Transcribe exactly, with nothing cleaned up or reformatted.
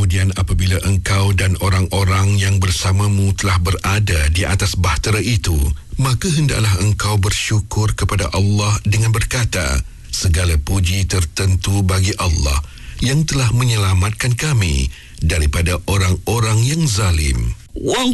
Kemudian apabila engkau dan orang-orang yang bersamamu telah berada di atas bahtera itu, maka hendaklah engkau bersyukur kepada Allah dengan berkata, segala puji tertentu bagi Allah yang telah menyelamatkan kami daripada orang-orang yang zalim.